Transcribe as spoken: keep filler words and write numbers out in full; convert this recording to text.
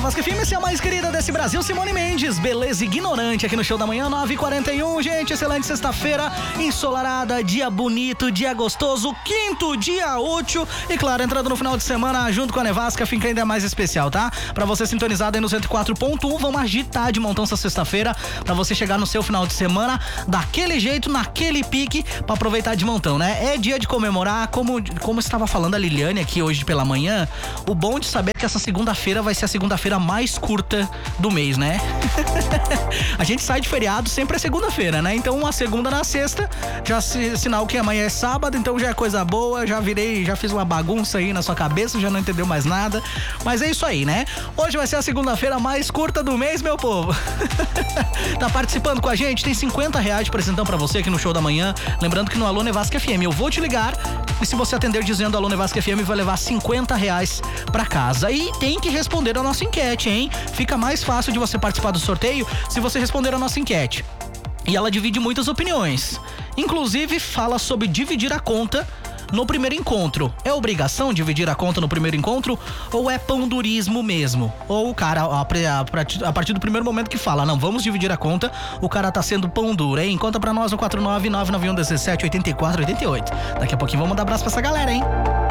Nevasca F M, essa é a mais querida desse Brasil, Simone Mendes, beleza ignorante aqui no Show da Manhã, nove e quarenta e um, gente, excelente sexta-feira, ensolarada, dia bonito, dia gostoso, quinto dia útil e claro, entrando no final de semana junto com a Nevasca, fica ainda mais especial, tá? Pra você sintonizado aí no cento e quatro ponto um, vamos agitar de montão essa sexta-feira, pra você chegar no seu final de semana daquele jeito, naquele pique, pra aproveitar de montão, né? É dia de comemorar, como, como estava falando a Liliane aqui hoje pela manhã, o bom de saber que essa segunda-feira vai ser a segunda-feira mais curta do mês, né? A gente sai de feriado sempre é segunda-feira, né? Então uma segunda na sexta, já se, sinal que amanhã é sábado, então já é coisa boa, já virei, já fiz uma bagunça aí na sua cabeça, já não entendeu mais nada, mas é isso aí, né? Hoje vai ser a segunda-feira mais curta do mês, meu povo. Tá participando com a gente, tem cinquenta reais de presentão pra você aqui no Show da Manhã, lembrando que no Alô Nevasca F M eu vou te ligar e se você atender dizendo Alô Nevasca F M vai levar cinquenta reais pra casa. E tem que responder a nossa enquete, hein? Fica mais fácil de você participar do sorteio se você responder a nossa enquete. E ela divide muitas opiniões. Inclusive, fala sobre dividir a conta no primeiro encontro. É obrigação dividir a conta no primeiro encontro ou é pandurismo mesmo? Ou o cara, a, a, a partir do primeiro momento que fala, não, vamos dividir a conta, o cara tá sendo pão duro, hein? Conta pra nós no quatro nove nove nove um um sete oito quatro oito oito. Daqui a pouquinho vamos dar abraço pra essa galera, hein?